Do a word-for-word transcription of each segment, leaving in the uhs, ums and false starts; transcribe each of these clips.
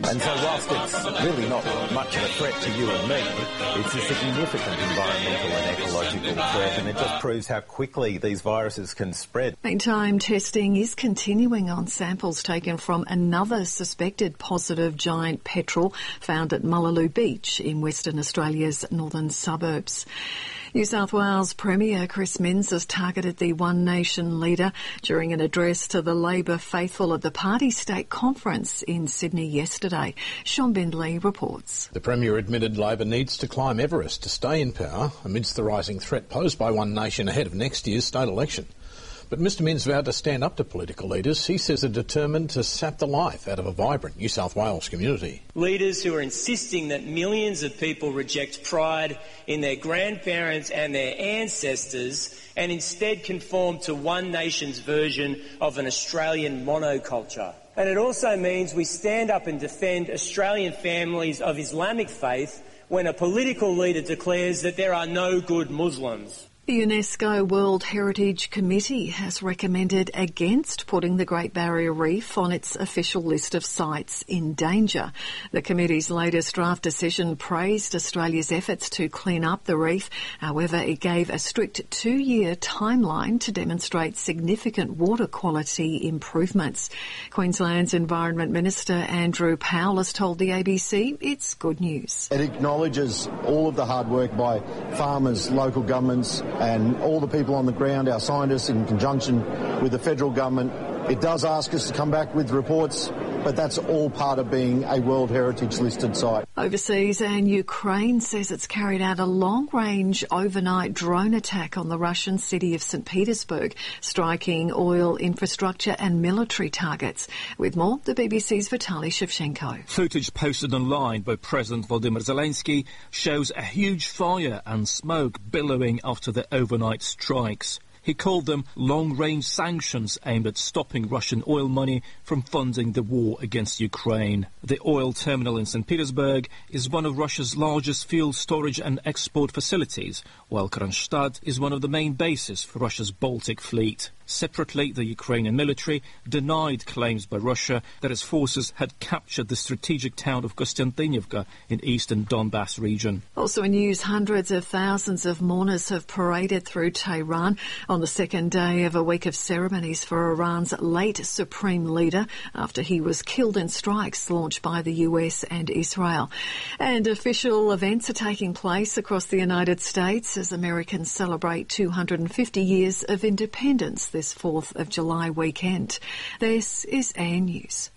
And so whilst it's really not much of a threat to you and me, it's a significant environmental and ecological threat, and it just proves how quickly these viruses can spread. Meantime, testing is continuing on samples taken from another suspected positive giant petrel found at Mullaloo Beach in Western Australia's northern suburbs. New South Wales Premier Chris Minns has targeted the One Nation leader during an address to the Labor faithful at the party state conference in Sydney yesterday. Sean Bindley reports. The Premier admitted Labor needs to climb Everest to stay in power amidst the rising threat posed by One Nation ahead of next year's state election. But Mr Minns vowed to stand up to political leaders he says are determined to sap the life out of a vibrant New South Wales community. Leaders who are insisting that millions of people reject pride in their grandparents and their ancestors and instead conform to One Nation's version of an Australian monoculture. And it also means we stand up and defend Australian families of Islamic faith when a political leader declares that there are no good Muslims. The UNESCO World Heritage Committee has recommended against putting the Great Barrier Reef on its official list of sites in danger. The committee's latest draft decision praised Australia's efforts to clean up the reef. However, it gave a strict two-year timeline to demonstrate significant water quality improvements. Queensland's Environment Minister Andrew Powell has told the A B C it's good news. It acknowledges all of the hard work by farmers, local governments, and all the people on the ground, our scientists in conjunction with the federal government. It does ask us to come back with reports, but that's all part of being a World Heritage listed site. Overseas, and Ukraine says it's carried out a long-range overnight drone attack on the Russian city of Saint Petersburg, striking oil infrastructure and military targets. With more, the B B C's Vitaly Shevchenko. Footage posted online by President Volodymyr Zelensky shows a huge fire and smoke billowing after the overnight strikes. He called them long-range sanctions aimed at stopping Russian oil money from funding the war against Ukraine. The oil terminal in Saint Petersburg is one of Russia's largest fuel storage and export facilities, while Kronstadt is one of the main bases for Russia's Baltic fleet. Separately, the Ukrainian military denied claims by Russia that its forces had captured the strategic town of Kostiantynivka in eastern Donbass region. Also in news, hundreds of thousands of mourners have paraded through Tehran on the second day of a week of ceremonies for Iran's late supreme leader after he was killed in strikes launched by the U S and Israel. And official events are taking place across the United States as Americans celebrate two hundred fifty years of independence this fourth of July weekend. This is A N News.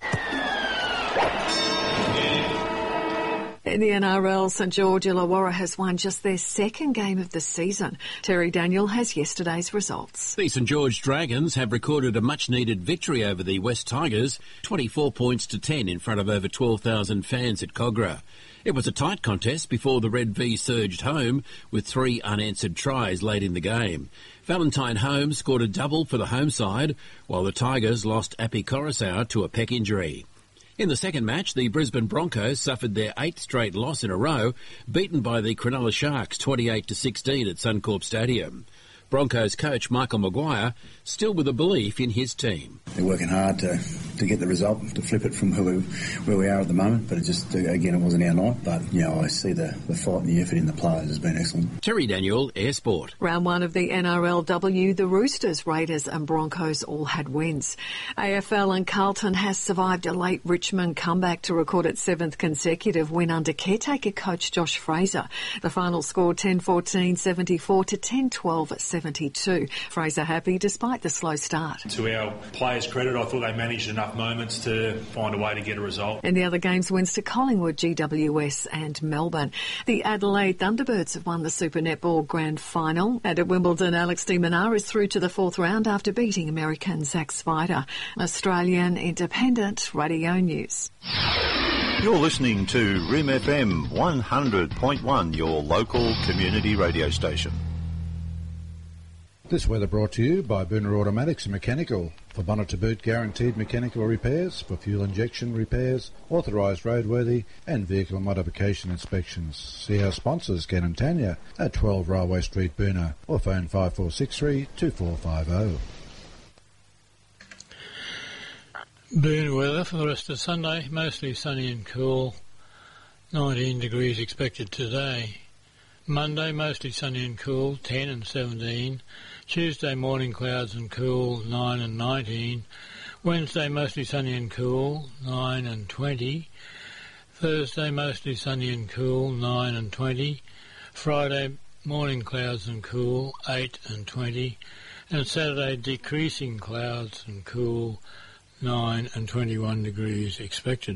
In the N R L, St George Illawarra has won just their second game of the season. Terry Daniel has yesterday's results. The St George Dragons have recorded a much-needed victory over the West Tigers, twenty-four points to ten in front of over twelve thousand fans at Cogra. It was a tight contest before the Red V surged home with three unanswered tries late in the game. Valentine Holmes scored a double for the home side, while the Tigers lost Api Coruscant to a pec injury. In the second match, the Brisbane Broncos suffered their eighth straight loss in a row, beaten by the Cronulla Sharks twenty-eight to sixteen at Suncorp Stadium. Broncos coach Michael Maguire still with a belief in his team. They're working hard to, to get the result, to flip it from where we, where we are at the moment, but it just, again, it wasn't our night. But, you know, I see the, the fight and the effort in the players has been excellent. Terry Daniel, Air Sport. Round one of the N R L W, the Roosters, Raiders and Broncos all had wins. A F L and Carlton has survived a late Richmond comeback to record its seventh consecutive win under caretaker coach Josh Fraser. The final scored ten fourteen seventy-four to ten twelve seventy-two. Fraser happy despite the slow start. To our players' credit, I thought they managed enough moments to find a way to get a result. In the other games, wins to Collingwood, G W S and Melbourne. The Adelaide Thunderbirds have won the Super Netball Grand Final. And at Wimbledon, Alex de Minaur is through to the fourth round after beating American Zach Spider. Australian Independent Radio News. You're listening to R I M F M one hundred point one, your local community radio station. This weather brought to you by Booner Automatics and Mechanical. For bonnet to boot guaranteed mechanical repairs, for fuel injection repairs, authorised roadworthy and vehicle modification inspections. See our sponsors, Ken and Tanya, at twelve Railway Street, Booner, or phone five four six three two four five zero. Boon weather for the rest of Sunday, mostly sunny and cool, nineteen degrees expected today. Monday, mostly sunny and cool, ten and seventeen. Tuesday, morning clouds and cool, nine and nineteen. Wednesday, mostly sunny and cool, nine and twenty. Thursday, mostly sunny and cool, nine and twenty. Friday, morning clouds and cool, eight and twenty. And Saturday, decreasing clouds and cool, nine and twenty-one degrees expected.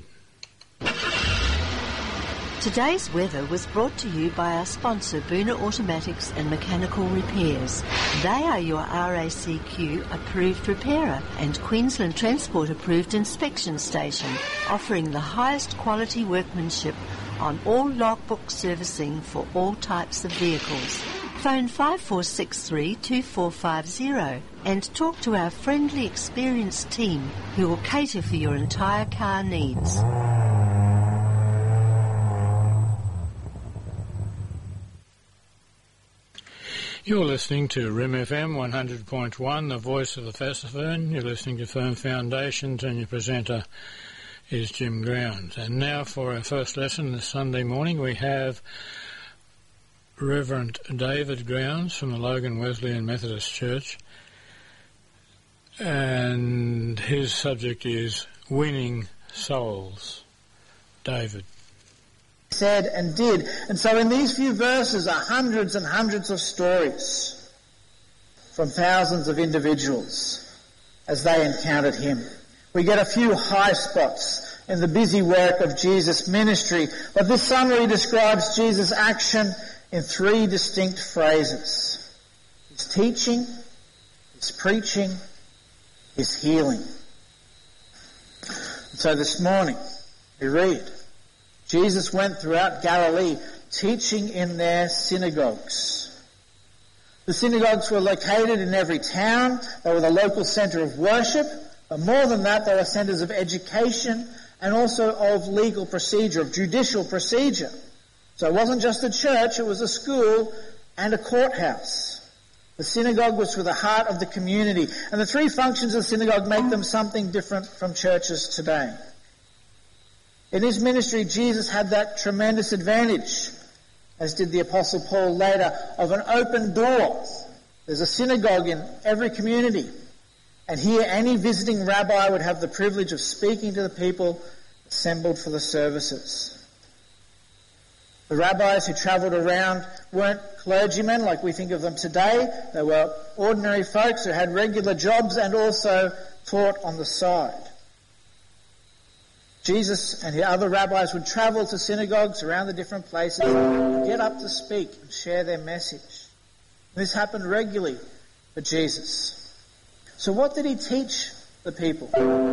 Today's weather was brought to you by our sponsor, Booner Automatics and Mechanical Repairs. They are your R A C Q approved repairer and Queensland Transport approved inspection station, offering the highest quality workmanship on all logbook servicing for all types of vehicles. Phone five four six three, two four five zero and talk to our friendly, experienced team who will cater for your entire car needs. You're listening to R I M F M one hundred point one, the voice of the Fassifern. You're listening to Firm Foundations, and your presenter is Jim Grounds. And now for our first lesson this Sunday morning, we have Reverend David Grounds from the Logan Wesleyan Methodist Church, and his subject is winning souls. David. Said and did. And so in these few verses are hundreds and hundreds of stories from thousands of individuals as they encountered him. We get a few high spots in the busy work of Jesus' ministry, but this summary describes Jesus' action in three distinct phrases: his teaching, his preaching, his healing. And so this morning we read, Jesus went throughout Galilee, teaching in their synagogues. The synagogues were located in every town. They were the local centre of worship. But more than that, they were centres of education and also of legal procedure, of judicial procedure. So it wasn't just a church, it was a school and a courthouse. The synagogue was for the heart of the community. And the three functions of the synagogue make them something different from churches today. In his ministry, Jesus had that tremendous advantage, as did the Apostle Paul later, of an open door. There's a synagogue in every community, and here any visiting rabbi would have the privilege of speaking to the people assembled for the services. The rabbis who travelled around weren't clergymen like we think of them today. They were ordinary folks who had regular jobs and also taught on the side. Jesus and the other rabbis would travel to synagogues around the different places and get up to speak and share their message. And this happened regularly for Jesus. So what did he teach the people?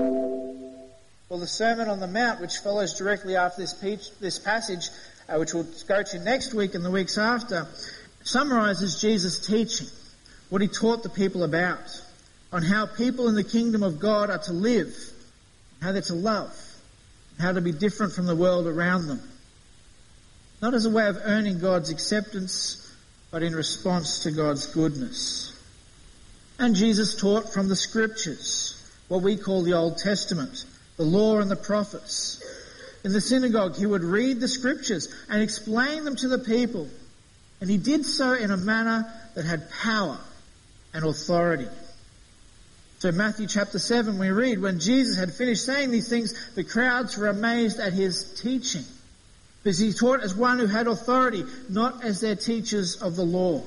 Well, the Sermon on the Mount, which follows directly after this, pe- this passage, uh, which we'll go to next week and the weeks after, summarises Jesus' teaching, what he taught the people about, on how people in the kingdom of God are to live, how they're to love, how to be different from the world around them. Not as a way of earning God's acceptance, but in response to God's goodness. And Jesus taught from the Scriptures, what we call the Old Testament, the law and the prophets. In the synagogue, he would read the Scriptures and explain them to the people. And he did so in a manner that had power and authority. So in Matthew chapter seven we read, when Jesus had finished saying these things, the crowds were amazed at his teaching, because he taught as one who had authority, not as their teachers of the law.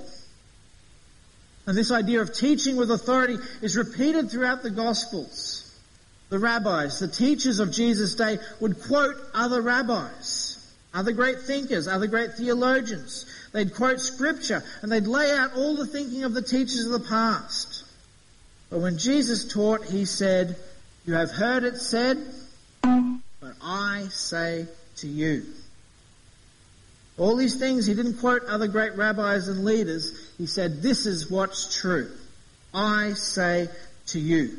And this idea of teaching with authority is repeated throughout the Gospels. The rabbis, the teachers of Jesus' day, would quote other rabbis, other great thinkers, other great theologians. They'd quote Scripture and they'd lay out all the thinking of the teachers of the past. But when Jesus taught, he said, "You have heard it said, but I say to you." All these things, he didn't quote other great rabbis and leaders. He said, this is what's true. I say to you.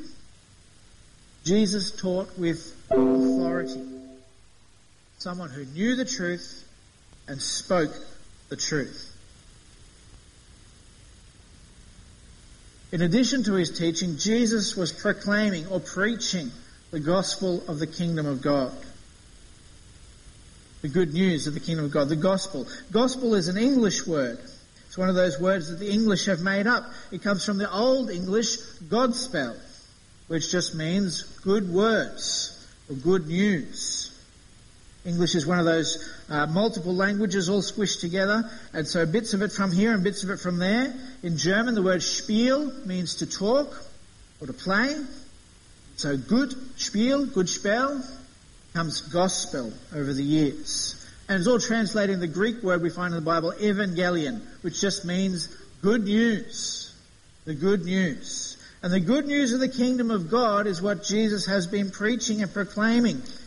Jesus taught with authority. Someone who knew the truth and spoke the truth. In addition to his teaching, Jesus was proclaiming or preaching the the gospel of the kingdom of God. The good news of the kingdom of God, the gospel. Gospel is an English word. It's one of those words that the English have made up. It comes from the Old English Godspell, which just means good words or good news. English is one of those uh, multiple languages all squished together, and so bits of it from here and bits of it from there. In German, the word Spiel means to talk or to play. So good Spiel, good spell, comes gospel over the years. And it's all translated in the Greek word we find in the Bible, evangelion, which just means good news. The good news. And the good news of the kingdom of God is what Jesus has been preaching and proclaiming